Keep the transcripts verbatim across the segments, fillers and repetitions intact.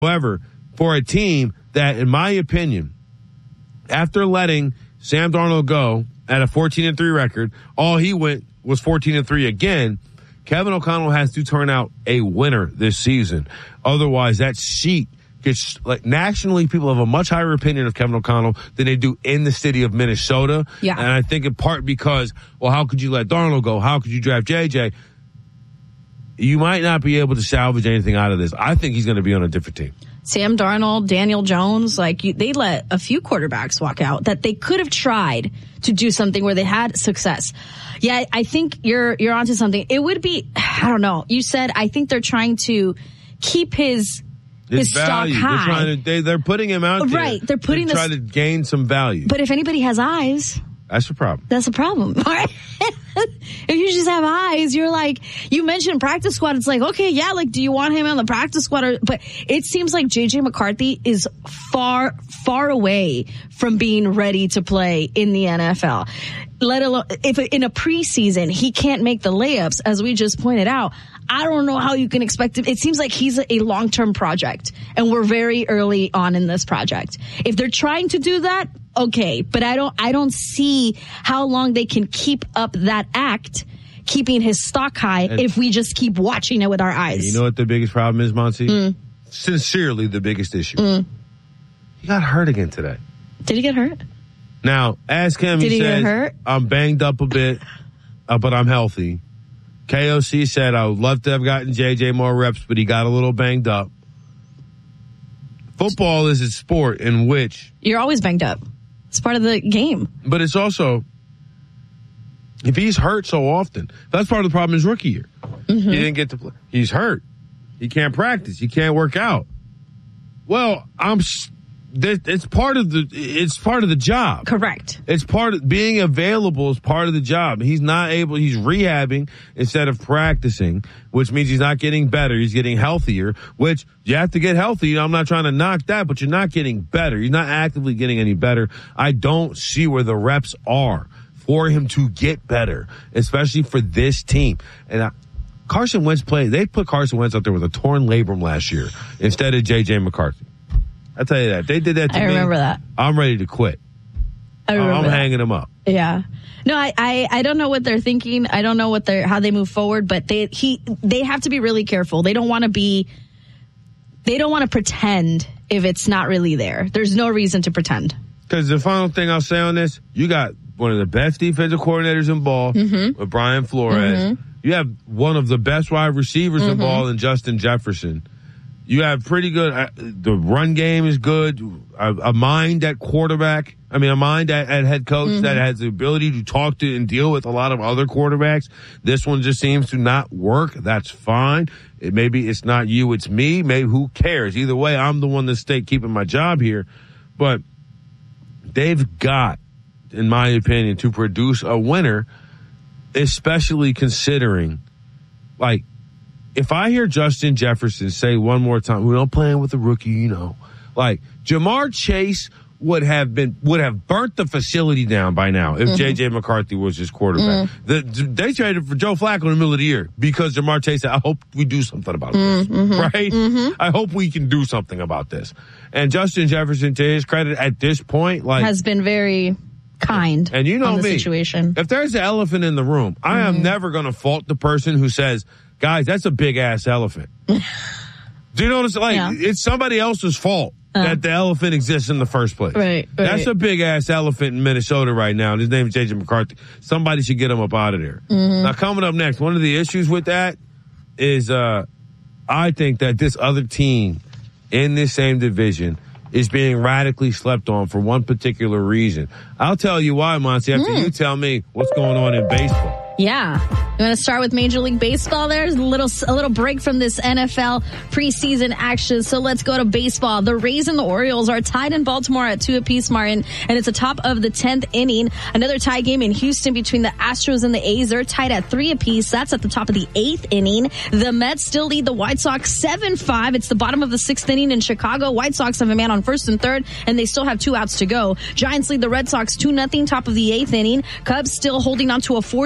However, for a team that, in my opinion, after letting Sam Darnold go at a fourteen and three record, all he went was fourteen and three again. Kevin O'Connell has to turn out a winner this season. Otherwise, that sheet gets, like, nationally, people have a much higher opinion of Kevin O'Connell than they do in the city of Minnesota. Yeah. And I think in part because, well, how could you let Darnold go? How could you draft J J? You might not be able to salvage anything out of this. I think he's going to be on a different team. Sam Darnold, Daniel Jones, like you, they let a few quarterbacks walk out that they could have tried to do something where they had success. Yeah, I think you're you're onto something. It would be, I don't know. You said I think they're trying to keep his his stock high. They're trying to, they, they're putting him out there. Right, they're putting to try to gain some value. But if anybody has eyes, that's the problem. That's a problem. All right. If you just have eyes, you're like, you mentioned practice squad. It's like, okay, yeah, like, do you want him on the practice squad? Or, but it seems like J J McCarthy is far, far away from being ready to play in the N F L. Let alone, if in a preseason, he can't make the layups, as we just pointed out. I don't know how you can expect him. It seems like he's a long-term project, and we're very early on in this project. If they're trying to do that, okay, but I don't, I don't see how long they can keep up that act, keeping his stock high, and if we just keep watching it with our eyes. You know what the biggest problem is, Monty? Mm. Sincerely, the biggest issue. Mm. He got hurt again today. Did he get hurt? Now, ask him. Did he, he says, get hurt? I'm banged up a bit, uh, but I'm healthy. K O C said, I would love to have gotten J J more reps, but he got a little banged up. Football is a sport in which you're always banged up. It's part of the game. But it's also, if he's hurt so often, that's part of the problem his rookie year. Mm-hmm. He didn't get to play. He's hurt. He can't practice. He can't work out. Well, I'm. It's part of the. It's part of the job. Correct. It's part of being available is part of the job. He's not able. He's rehabbing instead of practicing, which means he's not getting better. He's getting healthier. Which you have to get healthy. I'm not trying to knock that, but you're not getting better. You're not actively getting any better. I don't see where the reps are for him to get better, especially for this team. And I, Carson Wentz played. They put Carson Wentz out there with a torn labrum last year instead of J J McCarthy. I tell you that. They did that to I me. I remember that. I'm ready to quit. I remember I'm that. hanging them up. Yeah. No, I, I, I don't know what they're thinking. I don't know what they're, how they move forward, but they, he, they have to be really careful. They don't want to be, they don't want to pretend if it's not really there. There's no reason to pretend. Because the final thing I'll say on this, you got one of the best defensive coordinators in ball mm-hmm. with Brian Flores. Mm-hmm. You have one of the best wide receivers mm-hmm. in ball in Justin Jefferson. You have pretty good, uh, the run game is good, a, a mind at quarterback, I mean a mind at, at head coach mm-hmm. that has the ability to talk to and deal with a lot of other quarterbacks. This one just seems to not work. That's fine. It, maybe it's not you, it's me. Maybe who cares? Either way, I'm the one that's stay keeping my job here. But they've got, in my opinion, to produce a winner, especially considering, like, if I hear Justin Jefferson say one more time, we don't play with a rookie, you know, like Jamar Chase would have been, would have burnt the facility down by now if mm-hmm. J J McCarthy was his quarterback. Mm-hmm. The, they traded for Joe Flacco in the middle of the year because Jamar Chase said, I hope we do something about this, mm-hmm. right? Mm-hmm. I hope we can do something about this. And Justin Jefferson, to his credit, at this point, like, has been very kind. And you know on the me, situation. If there's an elephant in the room, I mm-hmm. am never going to fault the person who says, guys, that's a big ass elephant. Do you notice? Like, yeah. It's somebody else's fault uh, that the elephant exists in the first place. Right, right. That's a big ass elephant in Minnesota right now. His name is J J McCarthy. Somebody should get him up out of there. Mm-hmm. Now, coming up next, one of the issues with that is, uh, I think that this other team in this same division is being radically slept on for one particular reason. I'll tell you why, Monty, after mm. you tell me what's going on in baseball. Yeah. You want to start with Major League Baseball? There's a little, a little break from this N F L preseason action. So let's go to baseball. The Rays and the Orioles are tied in Baltimore at two apiece, Martin, and it's a top of the tenth inning. Another tie game in Houston between the Astros and the A's. They're tied at three apiece. That's at the top of the eighth inning. The Mets still lead the White Sox seven five. It's the bottom of the sixth inning in Chicago. White Sox have a man on first and third, and they still have two outs to go. Giants lead the Red Sox two nothing, top of the eighth inning. Cubs still holding on to a four two lead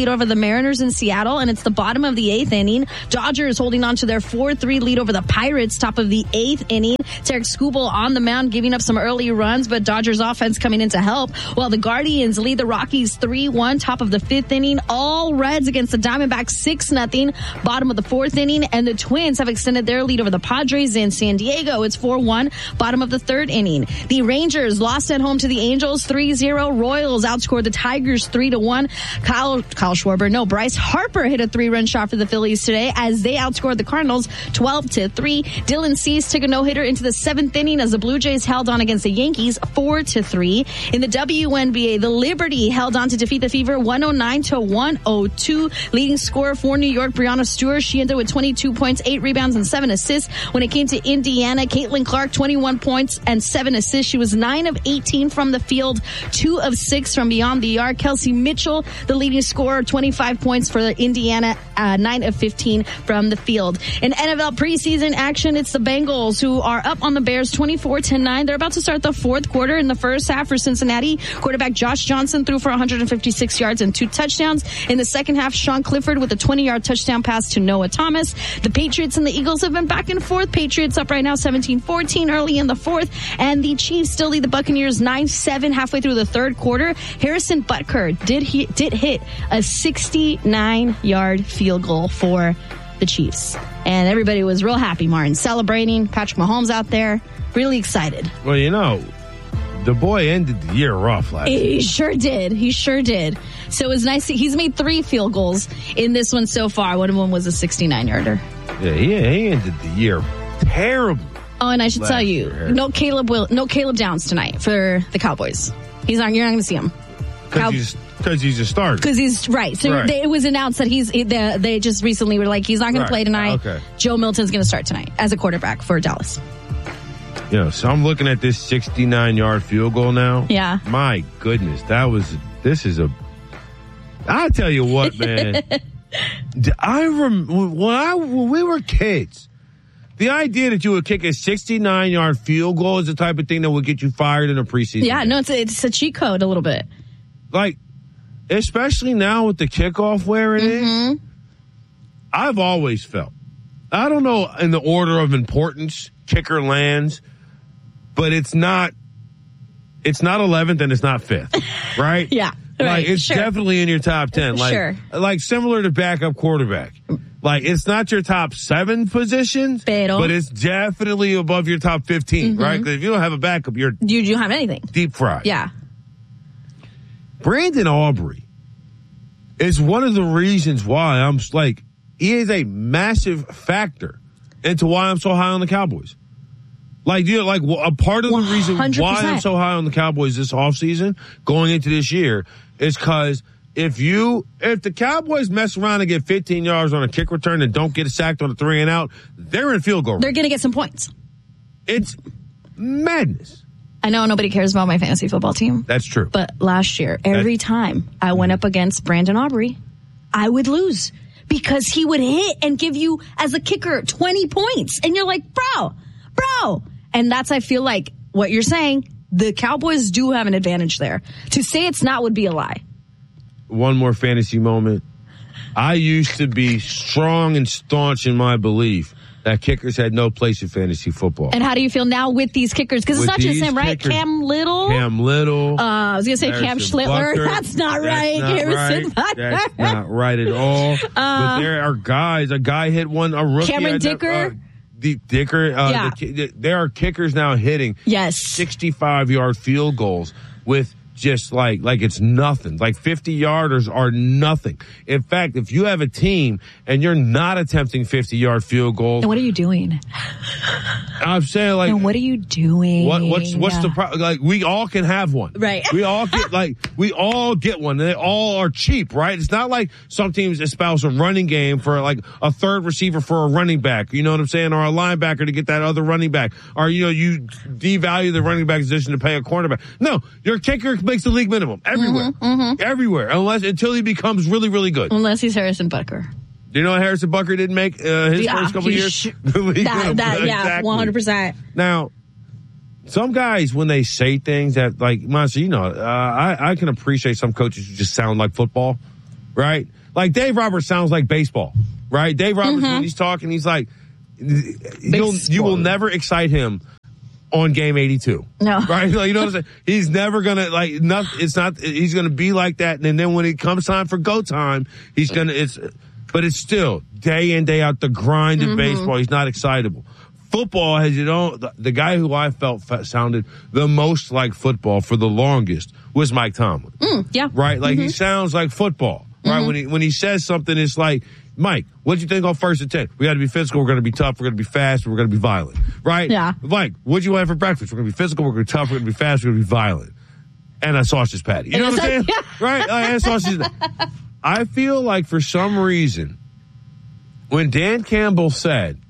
lead over the Mariners in Seattle, and it's the bottom of the eighth inning. Dodgers holding on to their four three lead over the Pirates, top of the eighth inning. Tarek Skubal on the mound, giving up some early runs, but Dodgers offense coming in to help, while the Guardians lead the Rockies three one, top of the fifth inning. All Reds against the Diamondbacks six nothing, bottom of the fourth inning, and the Twins have extended their lead over the Padres in San Diego. It's four one, bottom of the third inning. The Rangers lost at home to the Angels three zero. Royals outscored the Tigers three to one. Kyle, Kyle Schwarber, no, Bryce Harper hit a three-run shot for the Phillies today as they outscored the Cardinals twelve to three. Dylan Cease took a no-hitter into the seventh inning as the Blue Jays held on against the Yankees four to three. In the W N B A, the Liberty held on to defeat the Fever one oh nine to one oh two. Leading scorer for New York, Breanna Stewart, she ended with twenty-two points, eight rebounds, and seven assists. When it came to Indiana, Caitlin Clark, twenty-one points and seven assists. She was nine of eighteen from the field, two of six from beyond the arc. Kelsey Mitchell, the leading scorer, twenty-five points for Indiana, uh, nine of fifteen from the field. In N F L preseason action, it's the Bengals who are up on the Bears twenty-four to nine. They're about to start the fourth quarter. In the first half for Cincinnati, quarterback Josh Johnson threw for one hundred fifty-six yards and two touchdowns. In the second half, Sean Clifford with a twenty-yard touchdown pass to Noah Thomas. The Patriots and the Eagles have been back and forth. Patriots up right now seventeen fourteen early in the fourth, and the Chiefs still lead the Buccaneers nine seven halfway through the third quarter. Harrison Butker did he, did hit a sixty-nine-yard field goal for the Chiefs. And everybody was real happy, Martin, celebrating. Patrick Mahomes out there, really excited. Well, you know, the boy ended the year rough last year. He sure did. He sure did. So it was nice. To, he's made three field goals in this one so far. One of them was a sixty-nine-yarder. Yeah, he, he ended the year terribly. Oh, and I should tell you, year. no Caleb will, no Caleb Downs tonight for the Cowboys. He's not. You're not going to see him. Because he's, cause he's a starter. Because he's right. So right. They, it was announced that he's. They, they just recently were like he's not going right. to play tonight. Okay. Joe Milton's going to start tonight as a quarterback for Dallas. You know, so I'm looking at this sixty-nine-yard field goal now. Yeah. My goodness, that was. This is a. I tell you what, man. I rem, when I when we were kids. The idea that you would kick a sixty-nine-yard field goal is the type of thing that would get you fired in a preseason Yeah, game. no, it's a, it's a cheat code a little bit. Like, especially now with the kickoff where it mm-hmm. is, I've always felt, I don't know in the order of importance, kicker lands, but it's not, it's not eleventh and it's not fifth, right? Yeah. Like, right, it's sure. definitely in your top ten. Like, sure. like similar to backup quarterback. Like, it's not your top seven positions, Pero. but it's definitely above your top fifteen, mm-hmm. right? Because if you don't have a backup, you're you don't have anything. Deep fried. Yeah. Brandon Aubrey is one of the reasons why I'm like, he is a massive factor into why I'm so high on the Cowboys. Like, you know, like a part of the reason why I'm so high on the Cowboys this offseason, going into this year, is because if you, if the Cowboys mess around and get fifteen yards on a kick return and don't get sacked on a three and out, they're in field goal range. They're going to get some points. It's madness. I know nobody cares about my fantasy football team. That's true. But last year, every That's, time I went up against Brandon Aubrey, I would lose because he would hit and give you, as a kicker, twenty points. And you're like, bro, bro. And that's, I feel like, what you're saying, the Cowboys do have an advantage there. To say it's not would be a lie. One more fantasy moment. I used to be strong and staunch in my belief that kickers had no place in fantasy football. And how do you feel now with these kickers? Because it's not just him, right? Kickers, Cam Little. Cam Little. Uh, I was going to say Harrison Cam Schlittler. Butker. That's not That's right. Not Harrison right. That's not right at all. Uh, but there are guys. A guy hit one, a rookie. Cameron Dicker. Uh, the Dicker. Uh, yeah. the, there are kickers now hitting yes. sixty-five-yard field goals with just like, like it's nothing. Like fifty yarders are nothing. In fact, if you have a team and you're not attempting fifty yard field goals. And what are you doing? I'm saying like. And what are you doing? What, what's, what's yeah. the problem? Like we all can have one. Right. We all get like, we all get one. They all are cheap, right? It's not like some teams espouse a running game for like a third receiver for a running back. You know what I'm saying? Or a linebacker to get that other running back. Or, you know, you devalue the running back position to pay a cornerback. No, your kicker makes the league minimum everywhere, mm-hmm, mm-hmm. everywhere, unless until he becomes really, really good. Unless he's Harrison Butker. Do you know what Harrison Butker didn't make uh, his yeah, first couple years? Sh- that, that, yeah, exactly. one hundred percent. Now, some guys when they say things that like, Monster, you know, uh, I I can appreciate some coaches who just sound like football, right? Like Dave Roberts sounds like baseball, right? Dave Roberts, mm-hmm. when he's talking, he's like, you'll, you will never excite him on game eighty-two. No. Right? Like, you know what I'm saying? He's never gonna, like, not, it's not, he's gonna be like that. And then when it comes time for go time, he's gonna, it's, but it's still day in, day out, the grind of mm-hmm. baseball. He's not excitable. Football has, you know, the, the guy who I felt sounded the most like football for the longest was Mike Tomlin. Mm, yeah. Right? Like, mm-hmm. he sounds like football. Right? Mm-hmm. When he, when he says something, it's like, Mike, what'd you think on first and ten? We got to be physical. We're going to be tough. We're going to be fast. We're going to be violent. Right? Yeah. Mike, what'd you have for breakfast? We're going to be physical. We're going to be tough. We're going to be fast. We're going to be violent. And a sausage patty. You know what I'm saying? Yeah. Right? Like, and sausage. I feel like for some reason, when Dan Campbell said,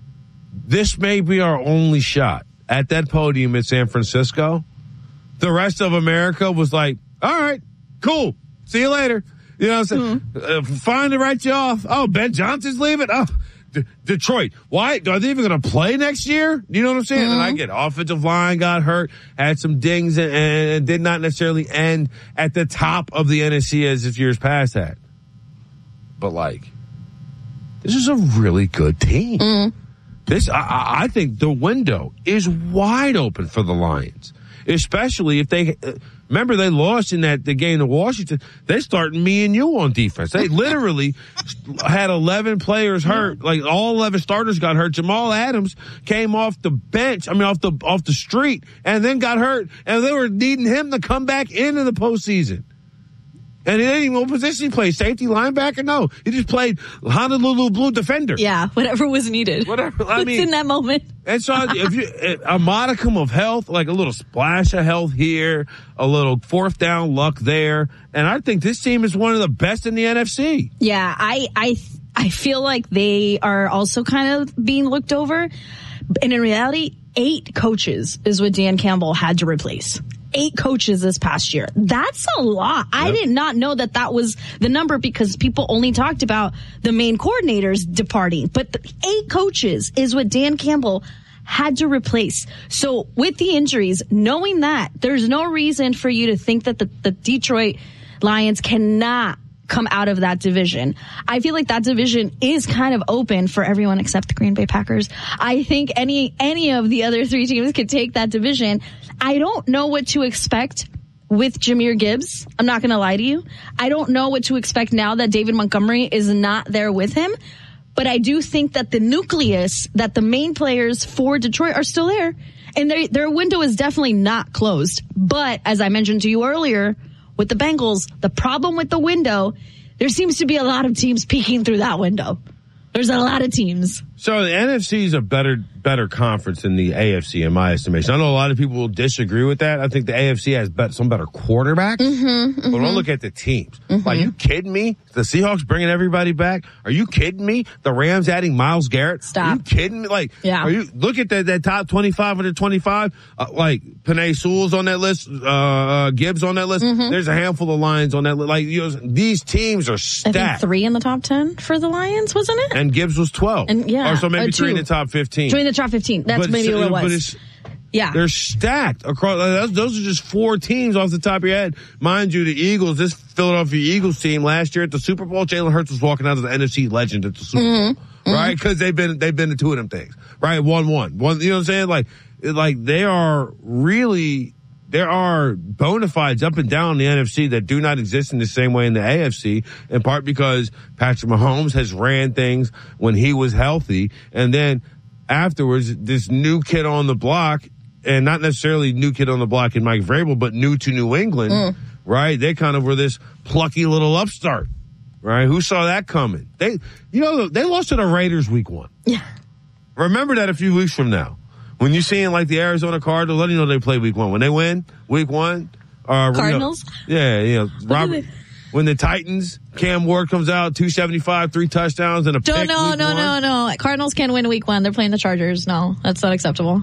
this may be our only shot at that podium in San Francisco, the rest of America was like, all right, cool. See you later. You know what I'm saying? Mm-hmm. Uh, fine to write you off. Oh, Ben Johnson's leaving? Oh, D- Detroit. Why? Are they even going to play next year? You know what I'm saying? Mm-hmm. And I get offensive line got hurt, had some dings, and, and did not necessarily end at the top of the N F C as if years past had. But, like, this is a really good team. Mm-hmm. This, I, I think the window is wide open for the Lions, especially if they, remember they lost in that, the game to Washington. They started me and you on defense. They literally had eleven players hurt. Like all eleven starters got hurt. Jamal Adams came off the bench, I mean off the, off the street and then got hurt and they were needing him to come back into the postseason. And he didn't even know what position he played. Safety, linebacker? No. He just played Honolulu Blue defender. Yeah, whatever was needed. Whatever. I mean, in that moment. And so if you, a modicum of health, like a little splash of health here, a little fourth down luck there. And I think this team is one of the best in the N F C. Yeah, I, I, I feel like they are also kind of being looked over. And in reality, eight coaches is what Dan Campbell had to replace. Eight coaches this past year. That's a lot. Yep. I did not know that that was the number because people only talked about the main coordinators departing. But the eight coaches is what Dan Campbell had to replace. So with the injuries, knowing that, there's no reason for you to think that the, the Detroit Lions cannot come out of that division. I feel like that division is kind of open for everyone except the Green Bay Packers. I think any any of the other three teams could take that division. I don't know what to expect with Jahmyr Gibbs. I'm not going to lie to you. I don't know what to expect now that David Montgomery is not there with him. But I do think that the nucleus, that the main players for Detroit are still there. And their their window is definitely not closed. But as I mentioned to you earlier, with the Bengals, the problem with the window, there seems to be a lot of teams peeking through that window. There's a lot of teams. So the N F C is a better better conference than the A F C in my estimation. I know a lot of people will disagree with that. I think the A F C has bet some better quarterbacks. Mm-hmm, mm-hmm. But don't look at the teams. Mm-hmm. Are you kidding me? The Seahawks bringing everybody back? Are you kidding me? The Rams adding Myles Garrett? Stop. Are you kidding me? Like, yeah. Are you look at that that top twenty-five under twenty-five? Uh, like Penei Sewell's on that list, uh, uh Gibbs on that list. Mm-hmm. There's a handful of Lions on that list. Like, you know, these teams are stacked. I think three in the top ten for the Lions, wasn't it? And Gibbs was twelve. And yeah, or so maybe uh, three in the top fifteen. Three in the top fifteen. That's but, maybe what it was. But it's, yeah, they're stacked across. Those, those are just four teams off the top of your head. Mind you, the Eagles, this Philadelphia Eagles team last year at the Super Bowl, Jalen Hurts was walking out as an N F C legend at the Super mm-hmm. Bowl, mm-hmm. right? Because they've been they've been to two of them things, right? One one, one. You know what I'm saying? Like, like they are really. There are bona fides up and down the N F C that do not exist in the same way in the A F C, in part because Patrick Mahomes has ran things when he was healthy, and then afterwards, this new kid on the block, and not necessarily new kid on the block in Mike Vrabel, but new to New England, mm. right? They kind of were this plucky little upstart, right? Who saw that coming? They, you know, they lost to the Raiders week one. Yeah. Remember that a few weeks from now. When you're seeing like the Arizona Cardinals, let you know they play week one. When they win week one, uh, Cardinals? You know, yeah, you know, Robert, when the Titans, Cam Ward comes out, two seventy-five, three touchdowns, and a Don't, pick. No, week no, one. no, no. Cardinals can't win week one. They're playing the Chargers. No, that's not acceptable.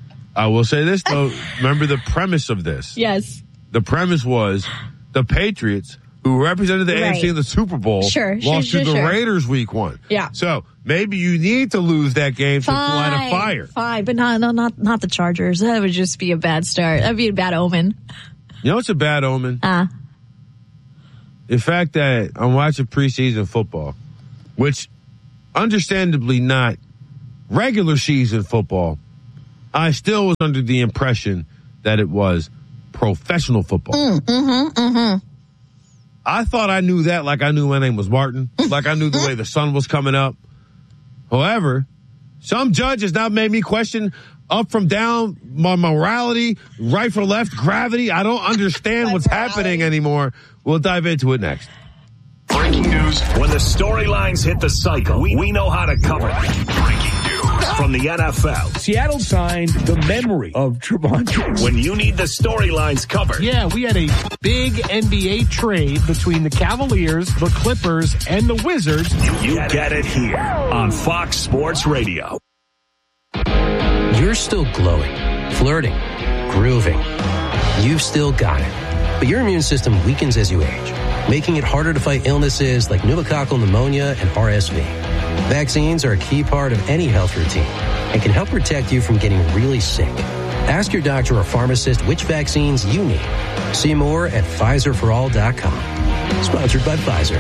I will say this though. Remember the premise of this. Yes. The premise was the Patriots, who represented the right. A F C in the Super Bowl, sure, lost sure, to sure, the sure. Raiders week one. Yeah. So maybe you need to lose that game to light a fire. Fine, but not, no, not, not the Chargers. That would just be a bad start. That'd be a bad omen. You know, it's a bad omen. Ah. Uh. the fact that I'm watching preseason football, which understandably not regular season football, I still was under the impression that it was professional football. Mm, mm-hmm, mm-hmm. I thought I knew that like I knew my name was Martin, like I knew the way the sun was coming up. However, some judges now made me question up from down, my morality, right from left, gravity. I don't understand what's happening anymore. We'll dive into it next. Breaking news. When the storylines hit the cycle, we, we know how to cover them. Breaking news from the N F L. Seattle signed the memory of Trevon. When you need the storylines covered. Yeah, we had a big N B A trade between the Cavaliers, the Clippers, and the Wizards. You, you get, get it here on Fox Sports Radio. You're still glowing, flirting, grooving. You've still got it. But your immune system weakens as you age, making it harder to fight illnesses like pneumococcal pneumonia and R S V. Vaccines are a key part of any health routine and can help protect you from getting really sick. Ask your doctor or pharmacist which vaccines you need. See more at Pfizer for all dot com. Sponsored by Pfizer.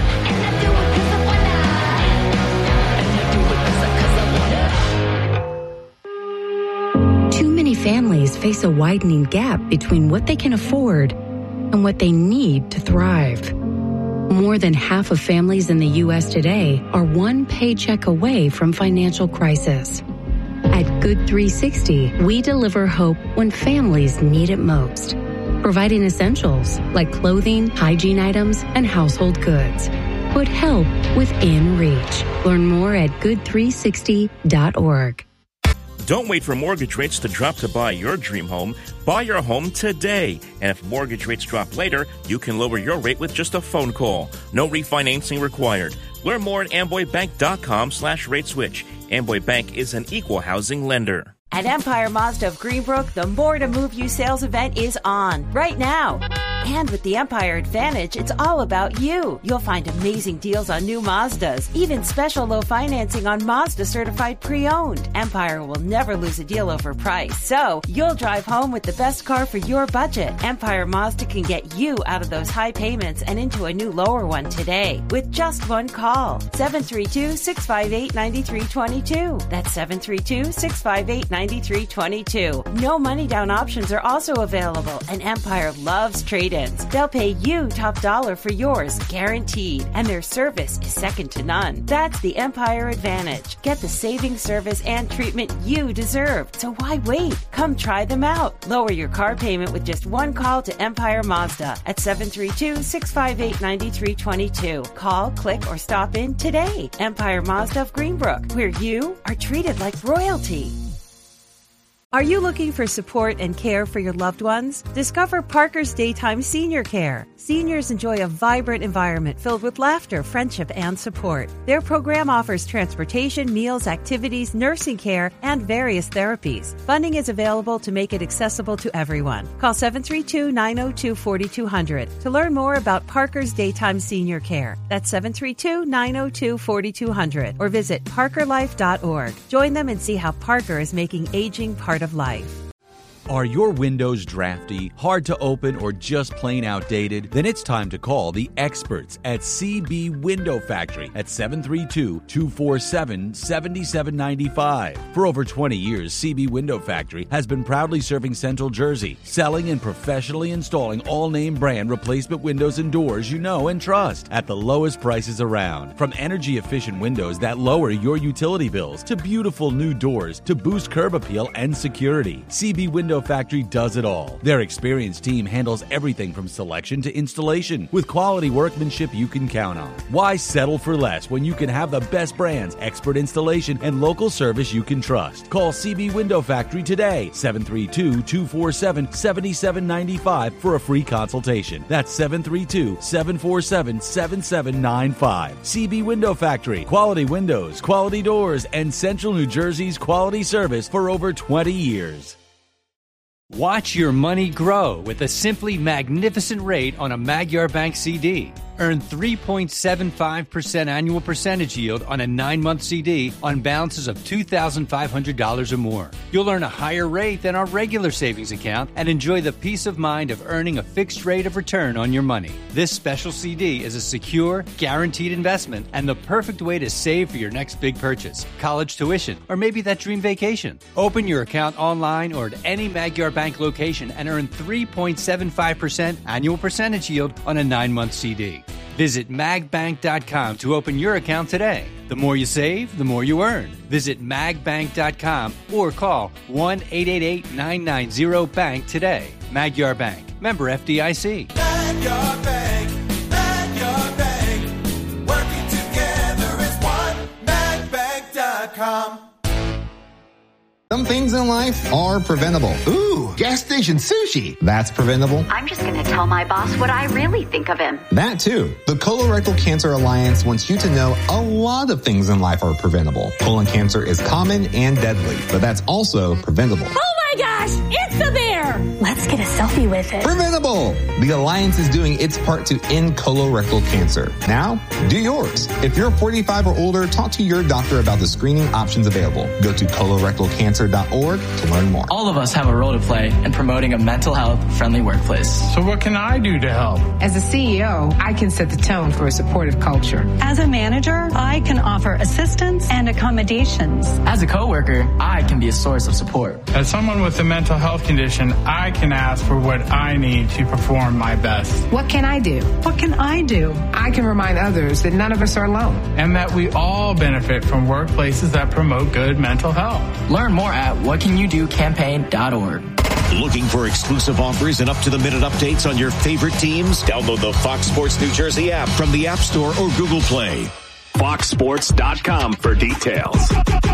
Too many families face a widening gap between what they can afford and what they need to thrive. More than half of families in the U S today are one paycheck away from financial crisis. At Good three sixty, we deliver hope when families need it most, providing essentials like clothing, hygiene items, and household goods. Put help within reach. Learn more at good three sixty dot org. Don't wait for mortgage rates to drop to buy your dream home. Buy your home today. And if mortgage rates drop later, you can lower your rate with just a phone call. No refinancing required. Learn more at amboybank.com slash rate switch. Amboy Bank is an equal housing lender. At Empire Mazda of Greenbrook, the More to Move You sales event is on right now. And with the Empire Advantage, it's all about you. You'll find amazing deals on new Mazdas, even special low financing on Mazda certified pre-owned. Empire will never lose a deal over price, so you'll drive home with the best car for your budget. Empire Mazda can get you out of those high payments and into a new lower one today with just one call. seven three two, six five eight, nine three two two. That's seven three two, six five eight, nine three two two. No money down options are also available, and Empire loves trade-ins. They'll pay you top dollar for yours, guaranteed, and their service is second to none. That's the Empire Advantage. Get the saving service and treatment you deserve. So why wait? Come try them out. Lower your car payment with just one call to Empire Mazda at seven three two, six five eight, nine three two two. Call, click, or stop in today. Empire Mazda of Greenbrook, where you are treated like royalty. Are you looking for support and care for your loved ones? Discover Parker's Daytime Senior Care. Seniors enjoy a vibrant environment filled with laughter, friendship, and support. Their program offers transportation, meals, activities, nursing care, and various therapies. Funding is available to make it accessible to everyone. Call seven three two, nine zero two, four two zero zero to learn more about Parker's Daytime Senior Care. That's seven three two, nine zero two, four two zero zero or visit parker life dot org. Join them and see how Parker is making aging part of life. Are your windows drafty, hard to open, or just plain outdated? Then it's time to call the experts at C B Window Factory at seven three two, two four seven, seven seven nine five. For over twenty years, C B Window Factory has been proudly serving Central Jersey, selling and professionally installing all-name brand replacement windows and doors you know and trust at the lowest prices around. From energy-efficient windows that lower your utility bills to beautiful new doors to boost curb appeal and security, C B Window Factory does it all. Their experienced team handles everything from selection to installation with quality workmanship you can count on. Why settle for less when you can have the best brands, expert installation, and local service you can trust? Call C B Window Factory today, seven three two, two four seven, seven seven nine five for a free consultation. That's seven three two, seven four seven, seven seven nine five. C B Window Factory, quality windows, quality doors, and Central New Jersey's quality service for over twenty years. Watch your money grow with a simply magnificent rate on a Magyar Bank C D. Earn three point seven five percent annual percentage yield on a nine-month C D on balances of two thousand five hundred dollars or more. You'll earn a higher rate than our regular savings account and enjoy the peace of mind of earning a fixed rate of return on your money. This special C D is a secure, guaranteed investment and the perfect way to save for your next big purchase, college tuition, or maybe that dream vacation. Open your account online or at any Magyar Bank location and earn three point seven five percent annual percentage yield on a nine-month C D. Visit mag bank dot com to open your account today. The more you save, the more you earn. Visit mag bank dot com or call one eight eight eight nine nine zero bank today. Magyar Bank. Member F D I C. Magyar Bank. Magyar Bank. Working together as one. mag bank dot com. Some things in life are preventable. Ooh, gas station sushi. That's preventable. I'm just going to tell my boss what I really think of him. That too. The Colorectal Cancer Alliance wants you to know a lot of things in life are preventable. Colon cancer is common and deadly, but that's also preventable. Oh my gosh, it's a bear. Let's get a selfie with it. Preventable. The Alliance is doing its part to end colorectal cancer. Now, do yours. If you're forty-five or older, talk to your doctor about the screening options available. Go to colorectal cancer dot org to learn more. All of us have a role to play in promoting a mental health friendly workplace. So what can I do to help? As a C E O, I can set the tone for a supportive culture. As a manager, I can offer assistance and accommodations. As a coworker, I can be a source of support. As someone with a mental health condition, I can ask for what I need to perform my best. What can I do? What can I do? I can remind others that none of us are alone. And that we all benefit from workplaces that promote good mental health. Learn more at what can you do campaign dot org. Looking for exclusive offers and up-to-the-minute updates on your favorite teams? Download the Fox Sports New Jersey app from the App Store or Google Play. fox sports dot com for details.